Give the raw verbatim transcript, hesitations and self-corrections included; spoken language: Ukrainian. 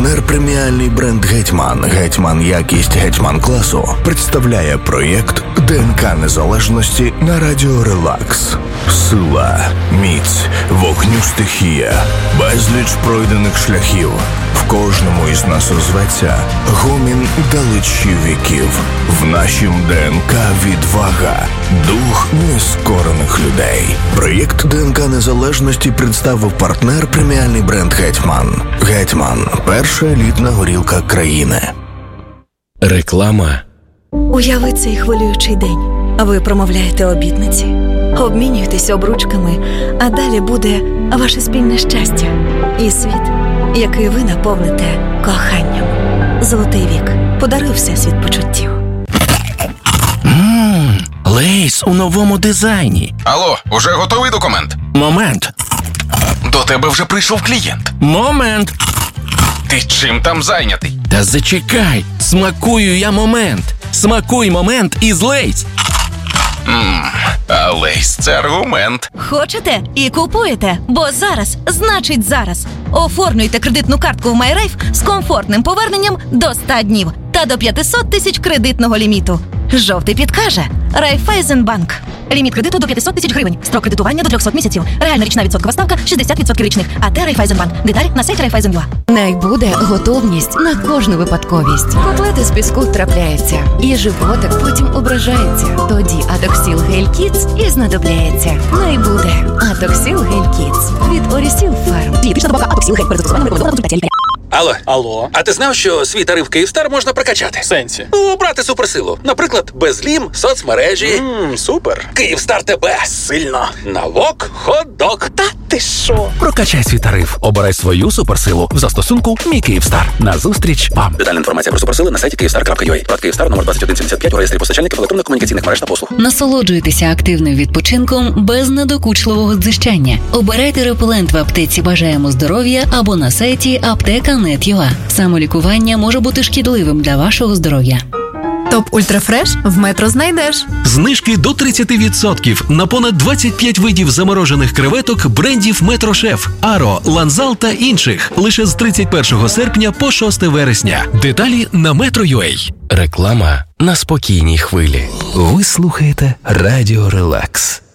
Партнер преміальний бренд «Гетьман». «Гетьман» якість «Гетьман» класу представляє проєкт ДНК Незалежності на радіо Релакс. Сила, міць, вогню стихія, безліч пройдених шляхів. В кожному із нас озветься гомін далечі віків. В нашім ДНК відвага, дух нескорених людей. Проєкт ДНК Незалежності представив партнер преміальний бренд «Гетьман». «Гетьман» – перша елітна горілка країни. Реклама. Уяви цей хвилюючий день. Ви промовляєте обітниці, обмінюєтесь обручками, а далі буде ваше спільне щастя і світ, який ви наповните коханням. Золотий вік. Подаруй всесвіт почуттів. Ммм, Лейс у новому дизайні. Алло, уже готовий документ? Момент. До тебе вже прийшов клієнт. Момент. Ти чим там зайнятий? Та зачекай, смакую я момент. Смакуй момент із Лейс. Ммм, а Лейс – це аргумент. Хочете і купуєте, бо зараз значить зараз. Оформлюйте кредитну картку в MyRafe з комфортним поверненням до ста днів та до п'ятсот тисяч кредитного ліміту. Жовтий підкаже Райфайзенбанк. Ліміт кредиту до п'ятсот тисяч гривень. Строк кредитування до трьохсот місяців. Реальна річна відсоткова ставка шістдесят відсотків річних. А те Райфайзенбанк. Деталі на сайті Райфайзен.ua. Найбуде готовність на кожну випадковість. Котлети з піску трапляються, і животик потім ображається. Тоді Адоксіл Гель Кідс і знадобляється. Найбуде Адоксіл Гель Кідс від Орісіл Фарм. Дієтична добавка Адоксіл Гель перед застосуванням рекомендована консультація лікаря. Алло. Алло. А ти знав, що свій тариф Київстар можна прокачати? В сенсі? Ну, обрати суперсилу. Наприклад, безлім, соцмережі. Ммм, супер. Київстар тебе. Сильно. Навок, хот-дог. Та ти що? Прокачай свій тариф. Обирай свою суперсилу в застосунку «Мій Київстар». Назустріч вам. Детальна інформація про суперсили на сайті київстар крапка ю а. Брат Київстар, номер двадцять один сімдесят п'ять у реєстрі постачальників електронно-комунікаційних мереж та послуг. Насолоджуйтеся активним відпочинком без надокучливого дзижчання. Обирайте репелент в аптеці «Бажаємо здоров'я» або на сайті аптека крапка нет крапка ю а. Самолікування може бути шкідливим для вашого здоров'я. Топ Ультрафреш в Метро знайдеш. Знижки до тридцять відсотків на понад двадцять п'ять видів заморожених креветок брендів Метро Шеф, Аро, Ланзал та інших. Лише з тридцять першого серпня по шосте вересня. Деталі на метро крапка ю а. Реклама на спокійній хвилі. Ви слухаєте Радіо Релакс.